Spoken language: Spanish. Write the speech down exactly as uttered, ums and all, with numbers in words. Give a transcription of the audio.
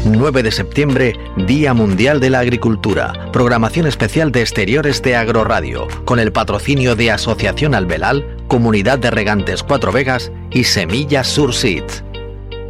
nueve de septiembre, Día Mundial de la Agricultura. Programación especial de Exteriores de Agroradio, con el patrocinio de Asociación Albelal, Comunidad de Regantes Cuatro Vegas y Semillas Surseed.